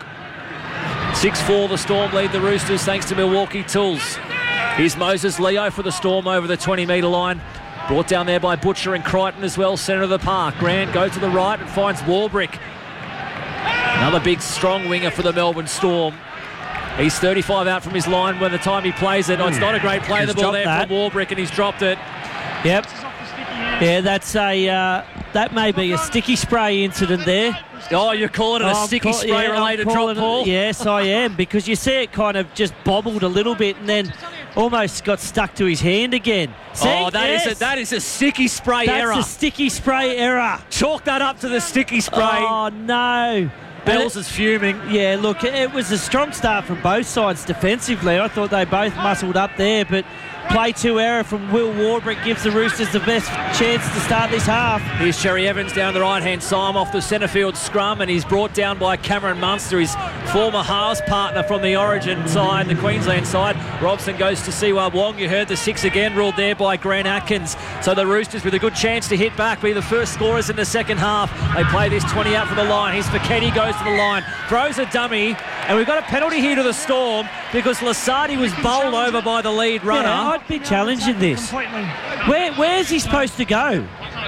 6-4 the Storm lead the Roosters thanks to Milwaukee Tools. Here's Moses Leo for the Storm over the 20-metre line. Brought down there by Butcher and Crichton as well, centre of the park. Grant goes to the right and finds Warbrick. Another big, strong winger for the Melbourne Storm. He's 35 out from his line by the time he plays it. Oh, it's not a great play. The ball there from Warbrick, and he's dropped it. Yep. Yeah, that may be a sticky spray incident there. Oh, you're calling it a sticky spray-related drop, Paul? Yes, I am, because you see it kind of just bobbled a little bit and then almost got stuck to his hand again. See? Oh, that is a sticky spray error. That's a sticky spray error. Chalk that up to the sticky spray. Oh, no. Bells is fuming. Yeah, look, it was a strong start from both sides defensively. I thought they both muscled up there, but play 2 error from Will Warbrick gives the Roosters the best chance to start this half. Here's Cherry Evans down the right-hand side off the centre field scrum, and he's brought down by Cameron Munster, his former halves partner from the Origin side, the Queensland side. Robson goes to Siwa Wong. You heard the 6 again ruled there by Grant Atkins. So the Roosters with a good chance to hit back, be the first scorers in the second half. They play this 20 out from the line. Here's Fekete, goes to the line, throws a dummy, and we've got a penalty here to the Storm because Lasardi was bowled over by the lead runner. Yeah, I'd be challenging this. Completely. Where's he supposed to go?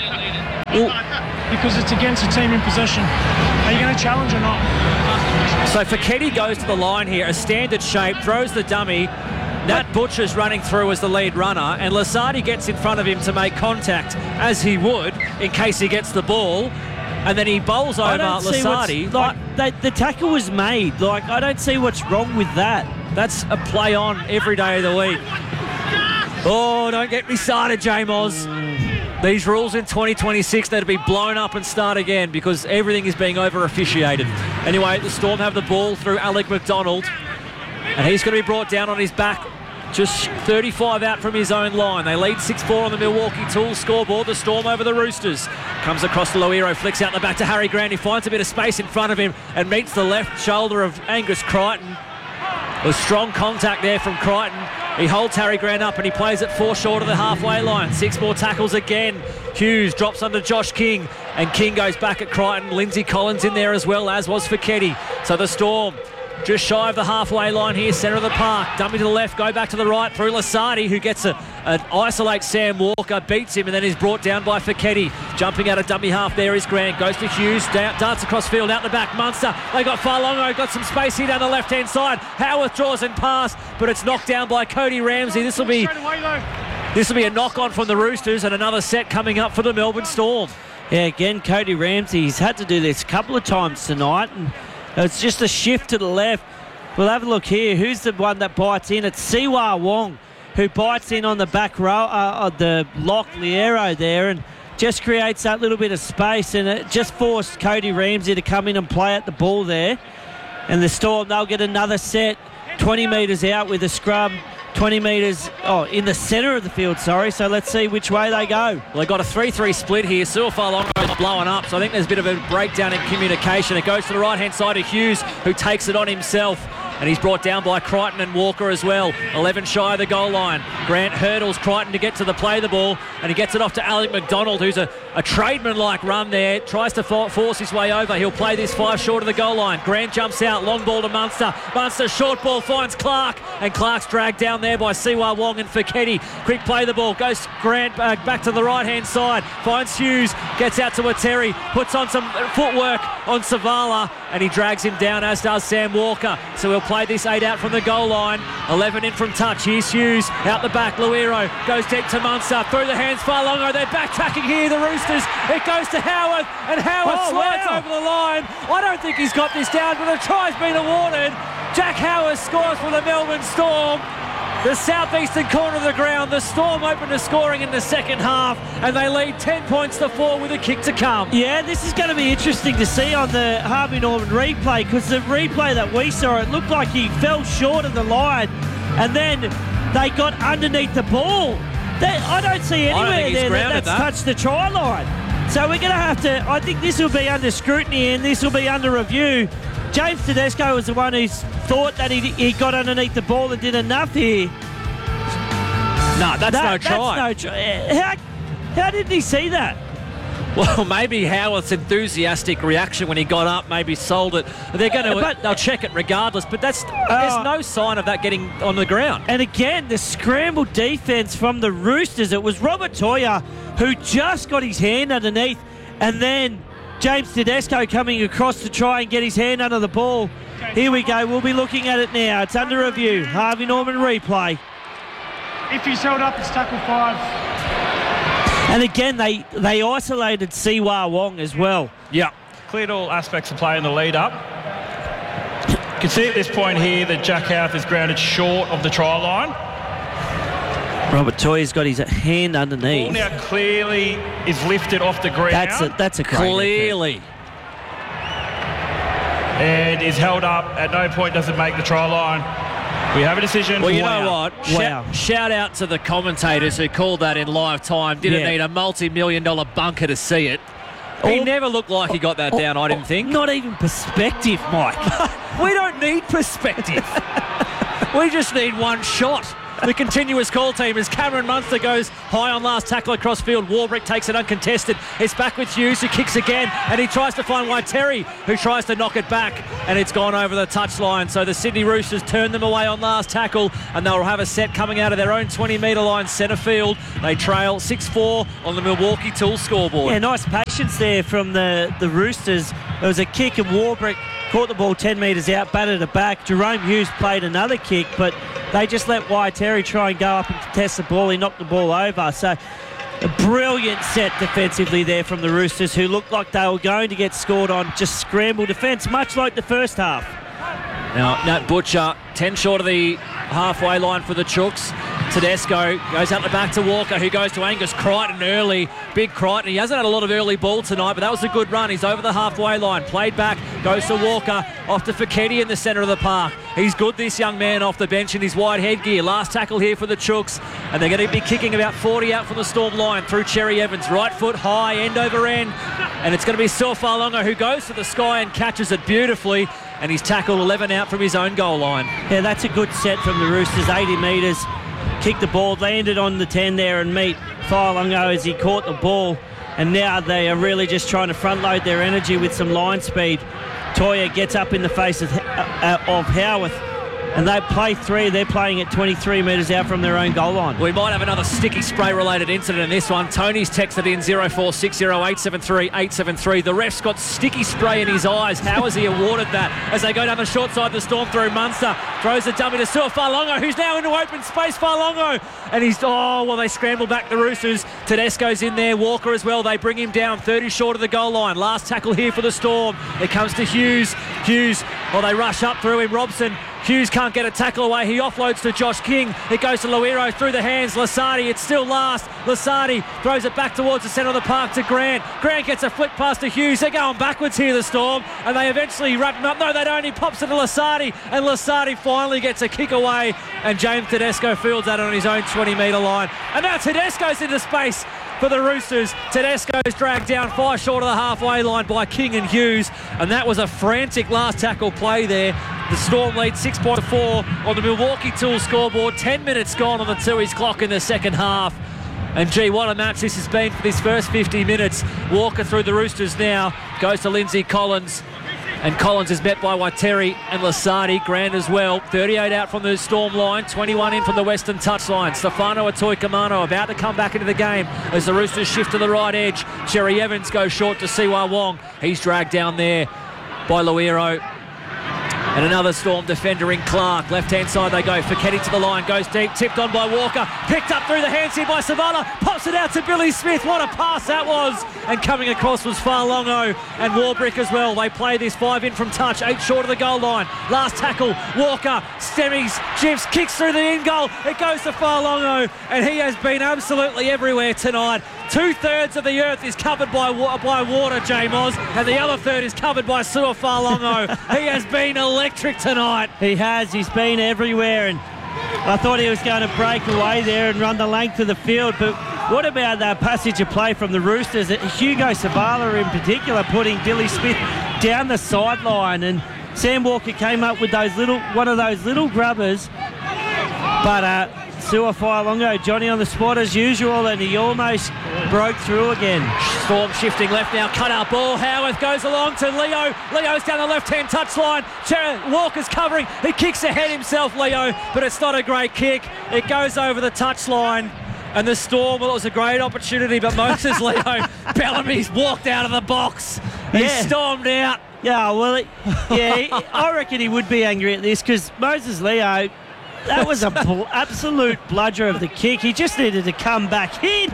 Because it's against a team in possession. Are you going to challenge or not? So Fekete goes to the line here, a standard shape, throws the dummy. Nat Butcher's running through as the lead runner, and Lasardi gets in front of him to make contact, as he would, in case he gets the ball. And then he bowls over Lasardi. The tackle was made. I don't see what's wrong with that. That's a play on every day of the week. Oh, don't get me started, J-Moz. These rules in 2026 need to be blown up and start again because everything is being over-officiated. Anyway, the Storm have the ball through Alec McDonald, and he's going to be brought down on his back, just 35 out from his own line. They lead 6-4 on the Milwaukee Tools scoreboard. The Storm over the Roosters. Comes across to Loiero, flicks out the back to Harry Grant. He finds a bit of space in front of him and meets the left shoulder of Angus Crichton. A strong contact there from Crichton. He holds Harry Grant up and he plays it 4 short of the halfway line. 6 more tackles again. Hughes drops under Josh King, and King goes back at Crichton. Lindsay Collins in there as well, as was Fekete. So the Storm just shy of the halfway line here, centre of the park. Dummy to the left, go back to the right through Lasardi, who gets an isolate Sam Walker, beats him, and then is brought down by Fekete. Jumping out of dummy half there is Grant. Goes to Hughes, darts across field, out the back. Munster, they got Farlongo, got some space here down the left-hand side. Howarth draws and pass, but it's knocked down by Cody Ramsey. This will be a knock-on from the Roosters, and another set coming up for the Melbourne Storm. Yeah, again, Cody Ramsey, he's had to do this a couple of times tonight, and it's just a shift to the left. We'll have a look here. Who's the one that bites in? It's Siwa Wong, who bites in on the back row of the lock Liero there, and just creates that little bit of space, and it just forced Cody Ramsey to come in and play at the ball there. And the Storm, they'll get another set 20 metres out with a scrum, 20 metres in the centre of the field, so let's see which way they go. Well, they got a 3-3 split here. Siwa Farlongo is blowing up, so I think there's a bit of a breakdown in communication. It goes to the right-hand side of Hughes, who takes it on himself, and he's brought down by Crichton and Walker as well. 11 shy of the goal line. Grant hurdles Crichton to get to the play the ball, and he gets it off to Alec McDonald, who's a tradesman-like run there, tries to force his way over. He'll play this 5 short of the goal line. Grant jumps out, long ball to Munster. Munster, short ball, finds Clark, and Clark's dragged down there by Siwa Wong and Fekete. Quick play the ball, goes Grant back to the right-hand side, finds Hughes, gets out to Wateri, puts on some footwork on Savala, and he drags him down, as does Sam Walker. So he'll play this 8 out from the goal line. 11 in from touch. Here's Hughes, out the back, Loiero goes deep to Munster, through the hands, Farlongo. They're backtracking here, the Roosters. It goes to Howarth, and Howarth slides over the line. I don't think he's got this down, but a try's been awarded. Jack Howarth scores for the Melbourne Storm. The southeastern corner of the ground. The Storm open to scoring in the second half, and they lead 10 points to 4 with a kick to come. Yeah, this is going to be interesting to see on the Harvey Norman replay, because the replay that we saw, it looked like he fell short of the line, and then they got underneath the ball. I don't see anywhere there that's touched the try line. So we're going to have to, I think this will be under scrutiny and this will be under review. James Tedesco was the one who thought that he got underneath the ball and did enough here. No, that's no try. That's no try. How did he see that? Well, maybe Howarth's enthusiastic reaction when he got up maybe sold it. They'll check it regardless, but there's no sign of that getting on the ground. And again, the scrambled defence from the Roosters. It was Robert Toya who just got his hand underneath, and then James Tedesco coming across to try and get his hand under the ball. Here we go. We'll be looking at it now. It's under review. Harvey Norman replay. If he's held up, it's tackle 5. And again, they isolated Siwa Wong as well. Yeah. Cleared all aspects of play in the lead-up. You can see at this point here that Jack Howarth is grounded short of the try line. Robert Toya's got his hand underneath. Ball now clearly is lifted off the ground. That's a great clearly. And is held up. At no point does it make the try line. We have a decision. Well, you know what? Shout out to the commentators who called that in live time. Didn't need a multi-million-dollar bunker to see it. He never looked like he got that down, I didn't think. Not even perspective, Mike. We don't need perspective. We just need one shot. The continuous call team as Cameron Munster goes high on last tackle across field. Warbrick takes it uncontested. It's back with Hughes, who kicks again, and he tries to find Waiteri, who tries to knock it back, and it's gone over the touchline. So the Sydney Roosters turn them away on last tackle, and they'll have a set coming out of their own 20-metre line, centre field. They trail 6-4 on the Milwaukee Tools scoreboard. Yeah, nice patience there from the Roosters. There was a kick, and Warbrick caught the ball 10 metres out, batted it back. Jerome Hughes played another kick, but they just let Waiteri try and go up and contest the ball. He knocked the ball over. So a brilliant set defensively there from the Roosters, who looked like they were going to get scored on. Just scramble defence, much like the first half. Now, Nat Butcher, 10 short of the halfway line for the Chooks. Tedesco goes out the back to Walker, who goes to Angus Crichton early. Big Crichton. He hasn't had a lot of early ball tonight, but that was a good run. He's over the halfway line. Played back, goes to Walker, off to Fekete in the centre of the park. He's good, this young man, off the bench in his wide headgear. Last tackle here for the Chooks, and they're going to be kicking about 40 out from the Storm line through Cherry Evans. Right foot high, end over end, and it's going to be Suafalonga who goes to the sky and catches it beautifully, and he's tackled 11 out from his own goal line. Yeah, that's a good set from the Roosters, 80 metres. Kicked the ball, landed on the 10 there and meet Fa'alongo as he caught the ball. And now they are really just trying to front load their energy with some line speed. Toya gets up in the face of Howarth, and they play three. They're playing at 23 metres out from their own goal line. We might have another sticky spray related incident in this one. Tony's texted in 0460873873. The ref's got sticky spray in his eyes. How has he awarded that? As they go down the short side of the Storm through Munster. Throws a dummy to Suafalongo, who's now into open space. Fa'alongo. And they scramble back the Roosters. Tedesco's in there. Walker as well. They bring him down 30 short of the goal line. Last tackle here for the Storm. It comes to Hughes. They rush up through him. Robson. Hughes can't get a tackle away. He offloads to Josh King. It goes to Luero through the hands. Lasardi, it's still last. Lasardi throws it back towards the centre of the park to Grant. Grant gets a flick pass to Hughes. They're going backwards here, the Storm, and they eventually wrap him up. No, they don't. He pops it to Lasardi, and Lasardi finally gets a kick away, and James Tedesco fields that on his own 20-metre line. And now Tedesco's into space for the Roosters. Tedesco's dragged down 5 short of the halfway line by King and Hughes, and that was a frantic last tackle play there. The Storm lead 6.4 on the Milwaukee Tools scoreboard. 10 minutes gone on the Tooheys clock in the second half. And gee, what a match this has been for this first 50 minutes. Walker through the Roosters now. Goes to Lindsay Collins. And Collins is met by Waiteri and Lasardi. Grant as well. 38 out from the Storm line. 21 in from the Western touchline. Stefano Atoikamano about to come back into the game as the Roosters shift to the right edge. Cherry Evans goes short to Siwa Wong. He's dragged down there by Luero. And another Storm defender in Clark. Left-hand side they go. Fekete to the line. Goes deep. Tipped on by Walker. Picked up through the hands here by Savala. Pops it out to Billy Smith. What a pass that was. And coming across was Fa'alongo and Warbrick as well. They play this 5 in from touch. 8 short of the goal line. Last tackle. Walker. Stemmies. Jimps. Kicks through the in goal. It goes to Fa'alongo. And he has been absolutely everywhere tonight. 2/3 of the earth is covered by water, J-Moz, and the other third is covered by Suafalongo. He has been electric tonight. He has. He's been everywhere, and I thought he was going to break away there and run the length of the field, but what about that passage of play from the Roosters? Hugo Savala in particular putting Billy Smith down the sideline, and Sam Walker came up with one of those little grubbers, but Suafalongo, Johnny on the spot as usual, and he almost broke through again. Storm shifting left now, cut out ball. Howarth goes along to Leo. Leo's down the left-hand touchline. Walker's covering. He kicks ahead himself, Leo, but it's not a great kick. It goes over the touchline. And the Storm, well, it was a great opportunity, but Moses Leo Bellamy's walked out of the box. He stormed out. Yeah, well, I reckon he would be angry at this because Moses Leo, that was an absolute bludger of the kick. He just needed to come back in.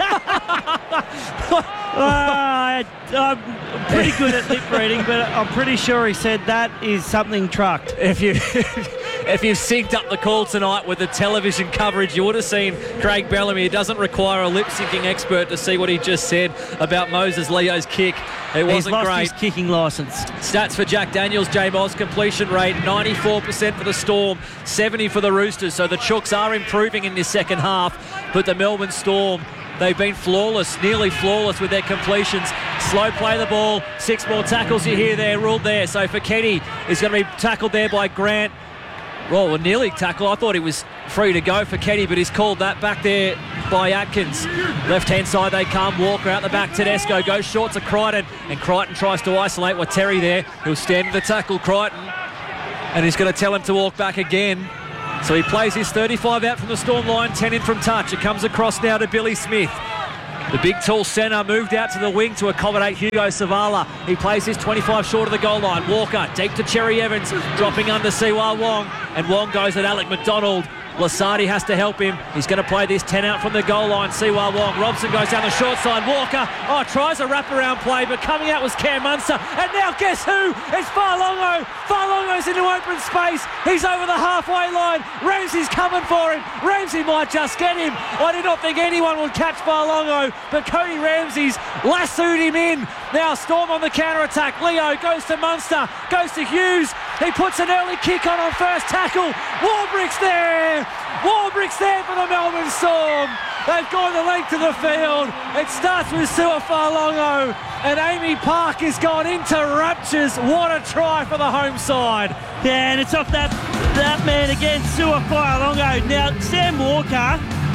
I'm pretty good at lip reading, but I'm pretty sure he said that is something trucked. If you've synced up the call tonight with the television coverage, you would have seen Craig Bellamy. It doesn't require a lip-syncing expert to see what he just said about Moses Leo's kick. It wasn't He's lost great. his kicking licence. Stats for Jack Daniels, J-Moz. Completion rate 94% for the Storm, 70 for the Roosters. So the Chooks are improving in this second half, but the Melbourne Storm, they've been flawless, nearly flawless with their completions. Slow play the ball. 6 more tackles you hear there, ruled there. So Fekete is going to be tackled there by Grant. Well, a nearly tackle. I thought he was free to go for Kenny, but he's called that back there by Atkins. Left-hand side they come. Walker out the back. Tedesco goes short to Crichton, and Crichton tries to isolate Wateri there. He'll stand the tackle, Crichton, and he's going to tell him to walk back again. So he plays his 35 out from the Storm line, 10 in from touch. It comes across now to Billy Smith. The big tall centre moved out to the wing to accommodate Hugo Savala. He plays his 25 short of the goal line. Walker deep to Cherry Evans, dropping under Siwa Wong. And Wong goes at Alec McDonald. Lasardi has to help him. He's going to play this 10 out from the goal line. Siwa Wong. Robson goes down the short side. Walker, tries a wraparound play, but coming out was Cam Munster. And now guess who? It's Farlongo. Farlongo's into open space. He's over the halfway line. Ramsey's coming for him. Ramsey might just get him. I did not think anyone would catch Farlongo, but Cody Ramsey's lassoed him in. Now Storm on the counter-attack. Leo goes to Munster, goes to Hughes. He puts an early kick on first tackle. Warbrick's there. Warbrick's there for the Melbourne Storm. They've gone the length of the field. It starts with Sua Farlongo, and Amy Park has gone into raptures. What a try for the home side. Yeah, and it's off that man again, Sua Farlongo. Now, Sam Walker,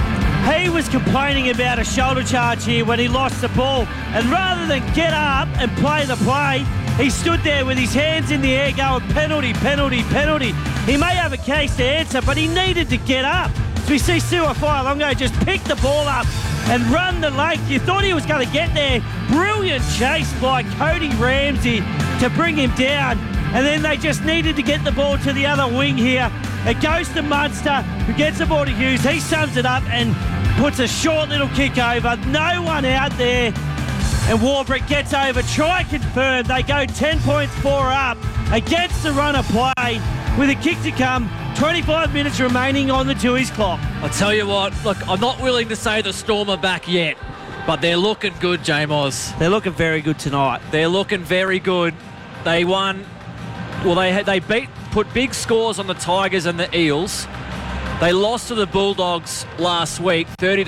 he was complaining about a shoulder charge here when he lost the ball. And rather than get up and play the play, he stood there with his hands in the air going, penalty, penalty, penalty. He may have a case to answer, but he needed to get up. So we see Sua Farlongo just pick the ball up and run the length. You thought he was going to get there. Brilliant chase by Cody Ramsey to bring him down. And then they just needed to get the ball to the other wing here. It goes to Munster, who gets the ball to Hughes. He sums it up and puts a short little kick over. No one out there. And Warbrick gets over. Try confirmed. They go 10 points 4 up against the run of play with a kick to come. 25 minutes remaining on the Tooheys clock. I'll tell you what, look, I'm not willing to say the Storm are back yet, but they're looking good, J-Moz. They're looking very good tonight. They're looking very good. They won. Well, they put big scores on the Tigers and the Eels. They lost to the Bulldogs last week,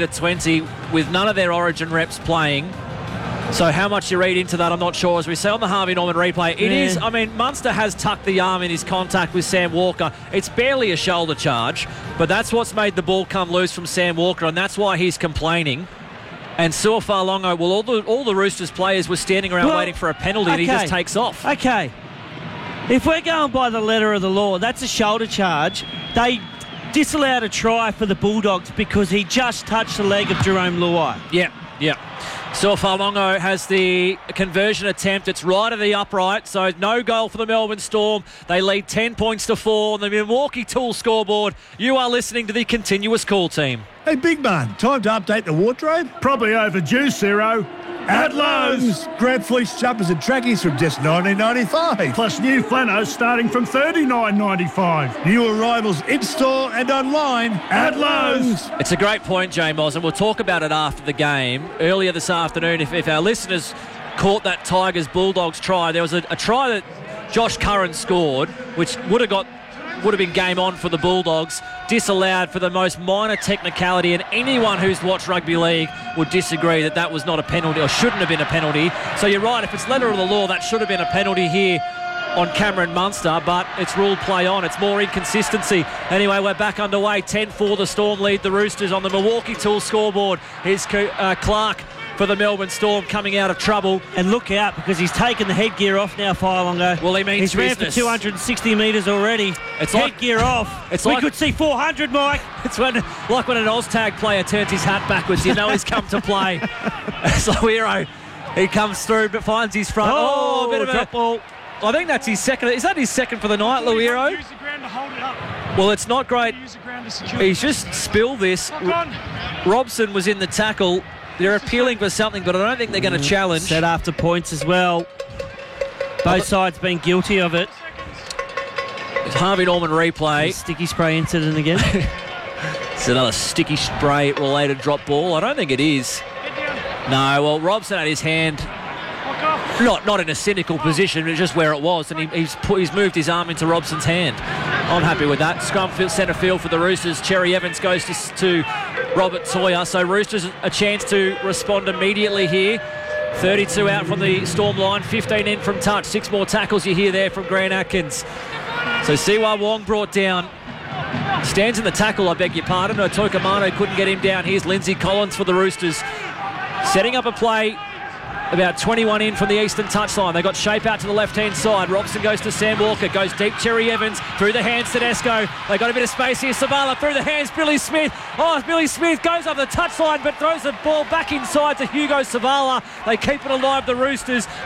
30-20, with none of their Origin reps playing. So how much you read into that, I'm not sure. As we say on the Harvey Norman replay, it is, I mean, Munster has tucked the arm in his contact with Sam Walker. It's barely a shoulder charge, but that's what's made the ball come loose from Sam Walker, and that's why he's complaining. And Sua Farlongo, well, all the Roosters players were standing around waiting for a penalty, and he just takes off. Okay. If we're going by the letter of the law, that's a shoulder charge. They disallowed a try for the Bulldogs because he just touched the leg of Jerome Luai. Yeah. Sua Farlongo has the conversion attempt. It's right of the upright, so no goal for the Melbourne Storm. They lead 10 points to 4 on the Milwaukee Tool scoreboard. You are listening to the Continuous Call team. Hey, big man, time to update the wardrobe? Probably overdue, Ciro. At Lowe's. Grab fleece jumpers and trackies from just $19.95. Plus new flannels starting from $39.95. New arrivals in-store and online at Lowe's. It's a great point, J-Moz, and we'll talk about it after the game. Earlier this afternoon, if our listeners caught that Tigers-Bulldogs try, there was a try that Josh Curran scored, which would have been game on for the Bulldogs, disallowed for the most minor technicality, and anyone who's watched rugby league would disagree that was not a penalty or shouldn't have been a penalty. So you're right, if it's letter of the law, that should have been a penalty here on Cameron Munster, but it's ruled play on. It's more inconsistency. Anyway, we're back underway. 10-4, the Storm lead the Roosters on the Milwaukee Tool scoreboard. Here's Clark for the Melbourne Storm coming out of trouble. And look out, because he's taken the headgear off now, Farlongo. Well, he means he's ran for 260 metres already. It's headgear off. We could see 400, Mike. It's like when an Oztag player turns his hat backwards. You know he's come to play. Slawiro, he comes through but finds his front. Oh, a bit of drop ball. I think that's his second. Is that his second for the night, Luiro? Use the ground to hold it up. Well, it's not great. Use the ground to secure He's just spilled this. Robson was in the tackle. They're appealing for something, but I don't think they're going to challenge. Set after points as well. Both sides been guilty of it. It's Harvey Norman replay. Sticky spray incident again. It's another sticky spray related drop ball. I don't think it is. No, well, Robson had his hand not in a cynical position, but just where it was, and he's moved his arm into Robson's hand. I'm happy with that. Scrum centre field for the Roosters. Cherry Evans goes to Robert Toyer. So Roosters a chance to respond immediately here. 32 out from the Storm line, 15 in from touch. 6 more tackles you hear there from Grant Atkins. So Siwa Wong brought down. Stands in the tackle, I beg your pardon. Tokamano couldn't get him down. Here's Lindsay Collins for the Roosters. Setting up a play about 21 in from the eastern touchline. They got shape out to the left-hand side. Robson goes to Sam Walker. Goes deep, Cherry Evans. Through the hands, Tedesco. They got a bit of space here. Savala through the hands, Billy Smith. Oh, Billy Smith goes up the touchline but throws the ball back inside to Hugo Savala. They keep it alive, the Roosters.